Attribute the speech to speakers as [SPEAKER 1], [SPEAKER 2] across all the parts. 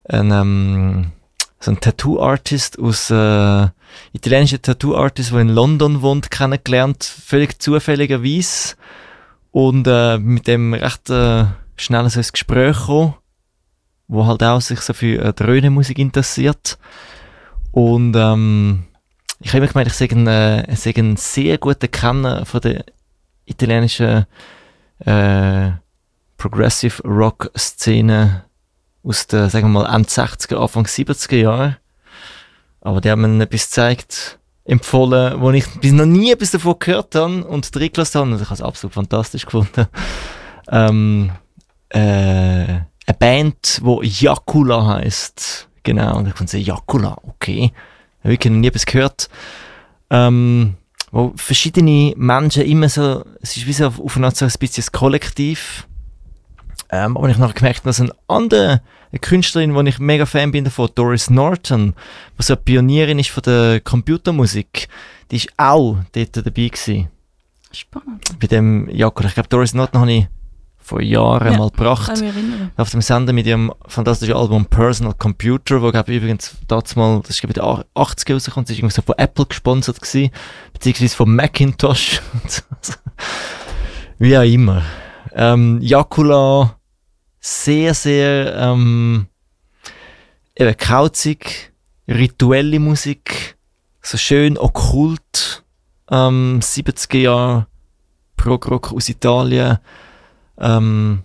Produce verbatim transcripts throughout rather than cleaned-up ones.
[SPEAKER 1] ein, ähm, so ein Tattoo-Artist aus, äh, italienischer Tattoo-Artist, der in London wohnt, kennengelernt, völlig zufälligerweise. Und äh, mit dem recht äh, schnell so ein Gespräch gekommen, wo halt auch sich so für äh, Dröhnenmusik interessiert. Und ähm, ich habe immer gemeint, ich sei ein, äh, sei ein sehr guter Kenner von der italienischen äh, Progressive Rock Szene aus den, sagen wir mal, Ende sechziger, Anfang siebziger Jahren. Aber die haben mir etwas gezeigt, empfohlen, wo ich bis noch nie etwas davon gehört habe und reingelassen habe. Und ich habe es absolut fantastisch gefunden. Ähm, äh, eine Band, die Jacula heisst. Genau. Und ich fand so, Jacula, okay. Ich habe wirklich noch nie etwas gehört. Ähm, wo verschiedene Menschen immer so, es ist wie so auf, auf eine Art so ein bisschen ein Kollektiv. Ähm, aber ich habe nachher gemerkt, dass ein anderer eine Künstlerin, wo ich mega Fan bin davon, Doris Norton, die so eine Pionierin ist von der Computermusik, die ist auch dort dabei gewesen.
[SPEAKER 2] Spannend.
[SPEAKER 1] Bei dem Jakob. Ich glaube, Doris Norton habe ich vor Jahren
[SPEAKER 2] ja,
[SPEAKER 1] mal gebracht.
[SPEAKER 2] Kann ich mich erinnern.
[SPEAKER 1] Auf dem Sender mit ihrem fantastischen Album Personal Computer, wo, glaube ich, übrigens damals mal, das ist glaube ich in den achtziger rausgekommen, das ist irgendwie so von Apple gesponsert gewesen, beziehungsweise von Macintosh. Wie auch immer. Ähm, Jacula, sehr, sehr ähm, eben kauzig, rituelle Musik, so schön okkult, ähm, siebziger Jahre Prog-Rock aus Italien, ähm,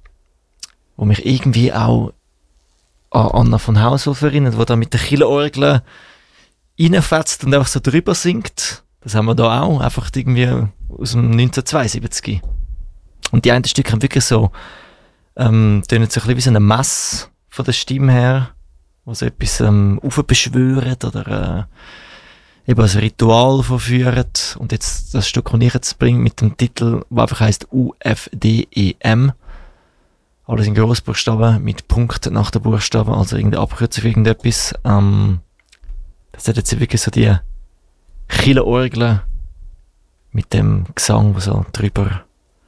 [SPEAKER 1] wo mich irgendwie auch an Anna von Haushof erinnert, wo da mit der Killerorgel reinfetzt und einfach so drüber singt. Das haben wir da auch, einfach irgendwie aus dem neunzehnhundertzweiundsiebzig. Und die einen Stücke haben wirklich so Ähm, tönen so ein bisschen wie so eine Messe von der Stimme her, wo so etwas ähm, aufbeschwören oder äh, eben ein Ritual verführt. Und jetzt das Stück, das ich jetzt bringe, mit dem Titel, der einfach heisst U F D E M. Alles in Grossbuchstaben mit Punkt nach den Buchstaben, also irgendeine Abkürzung für irgendetwas. Ähm, das hat jetzt wirklich so die Killerorgel mit dem Gesang, der so drüber,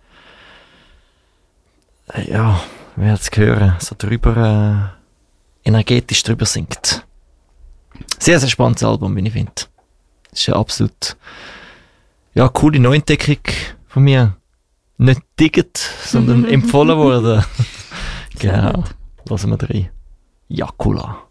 [SPEAKER 1] ja, wie hat es gehört, so drüber, äh, energetisch drüber singt. Sehr, sehr spannendes Album, wie ich finde. Das ist ja absolut, ja, coole Neuentdeckung von mir. Nicht digget, sondern empfohlen worden. Genau, lassen wir rein. Jacula.